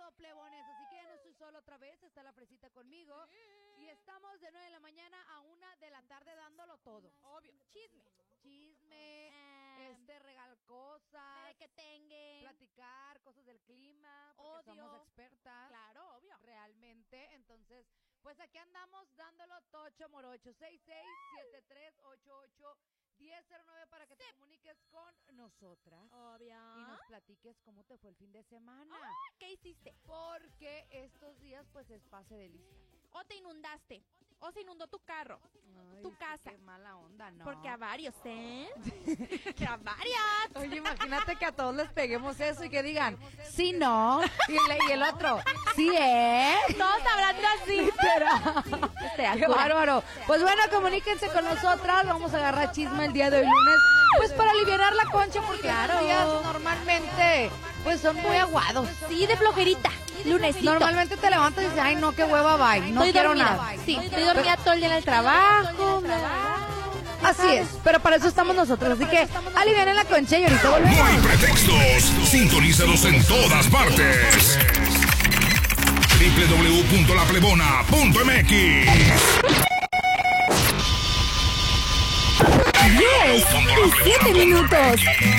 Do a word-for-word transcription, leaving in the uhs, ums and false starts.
todo, plebones, así que ya no estoy solo otra vez, está la Fresita conmigo y estamos de nueve de la mañana a una de la tarde dándolo todo. Obvio, chisme. Chisme, Um, este, regal cosas, que tengan. platicar cosas del clima, porque Odio. somos expertas. Claro, obvio. Realmente, entonces, pues aquí andamos dándolo tocho morocho, seis seis siete tres ocho ocho uno cero cero nueve para que te comuniques con nosotras Obvio. y nos platiques cómo te fue el fin de semana. Ah, ¿qué hiciste? Porque estos días pues es pase de lista. O te inundaste, o se inundó tu carro, Ay, tu sí, casa. qué mala onda, ¿no? Porque a varios, ¿eh? Que a varias. Oye, imagínate que a todos les peguemos eso y que digan, sí, no, y el, y el otro, sí, ¿eh? Todos hablando así. Pero, qué bárbaro. Pues bueno, comuníquense con nosotras, vamos a agarrar chisme el día de hoy lunes, pues para aliviar la concha, porque Claro. estos días normalmente, pues son muy aguados. Sí, de flojerita. Lunesito. Normalmente te levantas y dices, ay, no, qué hueva, bye, no estoy quiero dormida. nada. Sí, estoy dormida todo el día en el trabajo. Así es, pero para eso estamos nosotros, así que alivianen la concha y ahorita volvemos. No hay pretextos. Sintonízanos en todas partes. doble u doble u doble u punto la plebona punto m x. diez y siete minutos.